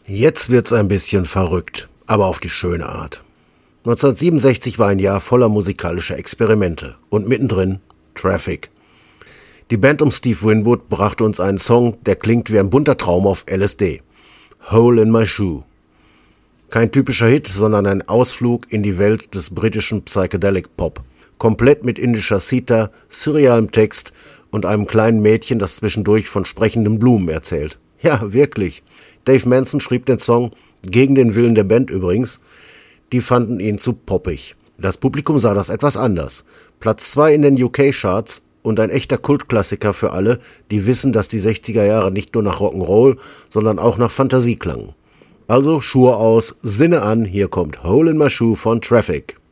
Jetzt wird's ein bisschen verrückt, aber auf die schöne Art. 1967 war ein Jahr voller musikalischer Experimente und mittendrin Traffic. Die Band um Steve Winwood brachte uns einen Song, der klingt wie ein bunter Traum auf LSD. Hole in My Shoe. Kein typischer Hit, sondern ein Ausflug in die Welt des britischen Psychedelic Pop. Komplett mit indischer Sitar, surrealem Text und einem kleinen Mädchen, das zwischendurch von sprechenden Blumen erzählt. Ja, wirklich. Dave Manson schrieb den Song, gegen den Willen der Band übrigens. Die fanden ihn zu poppig. Das Publikum sah das etwas anders. Platz 2 in den UK-Charts und ein echter Kultklassiker für alle, die wissen, dass die 60er Jahre nicht nur nach Rock'n'Roll, sondern auch nach Fantasie klangen. Also Schuhe aus, Sinne an, hier kommt Hole in My Shoe von Traffic.